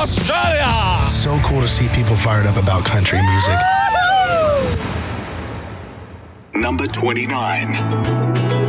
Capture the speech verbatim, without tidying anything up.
Australia. So cool to see people fired up about country music. Number twenty-nine.